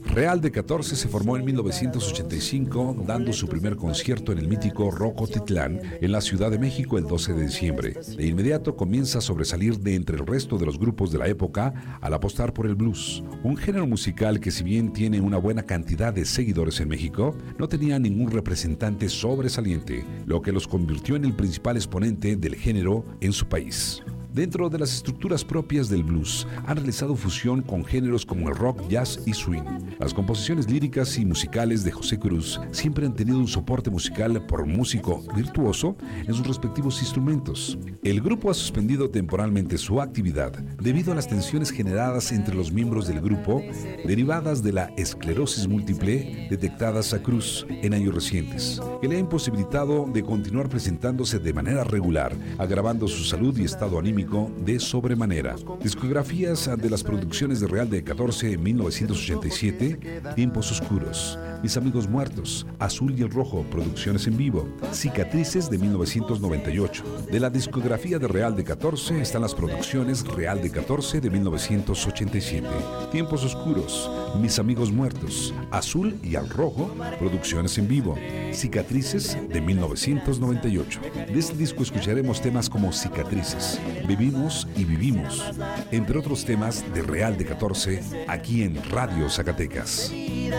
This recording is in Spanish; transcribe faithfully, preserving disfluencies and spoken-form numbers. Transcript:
Real de catorce se formó en mil novecientos ochenta y cinco, dando su primer concierto en el mítico Rocotitlán, en la Ciudad de México, el doce de diciembre. De inmediato comienza a sobresalir de entre el resto de los grupos de la época al apostar por el blues, un género musical que, si bien tiene una buena cantidad de seguidores en México, no tenía ningún representante sobresaliente, lo que los convirtió en el principal exponente del género en su país. Dentro de las estructuras propias del blues, han realizado fusión con géneros como el rock, jazz y swing. Las composiciones líricas y musicales de José Cruz siempre han tenido un soporte musical por un músico virtuoso en sus respectivos instrumentos. El grupo ha suspendido temporalmente su actividad debido a las tensiones generadas entre los miembros del grupo, derivadas de la esclerosis múltiple detectadas a Cruz en años recientes, que le ha imposibilitado de continuar presentándose de manera regular, agravando su salud y estado anímico de sobremanera. Discografías de las producciones de Real de catorce en mil novecientos ochenta y siete: Tiempos Oscuros, Mis Amigos Muertos, Azul y el Rojo, producciones en vivo, Cicatrices de mil novecientos noventa y ocho. De la discografía de Real de catorce están las producciones Real de catorce de mil novecientos ochenta y siete, Tiempos Oscuros, Mis Amigos Muertos, Azul y el Rojo, producciones en vivo, Cicatrices de mil novecientos noventa y ocho. De este disco escucharemos temas como Cicatrices, Vivimos y Vivimos, entre otros temas de Real de catorce, aquí en Radio Zacatecas.